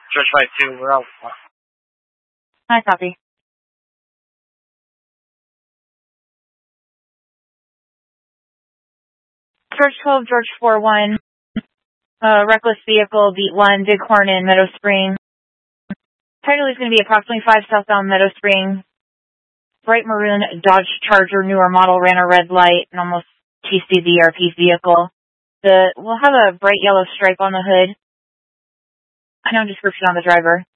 George 5-2, we're out. Hi, copy. George 12, George 4-1. Reckless vehicle, beat 1, Bighorn in Meadow Spring. Title is going to be approximately 5 southbound Meadow Spring. Bright maroon Dodge Charger, newer model, ran a red light and almost TC the ERP vehicle. We'll have a bright yellow stripe on the hood. No description on the driver.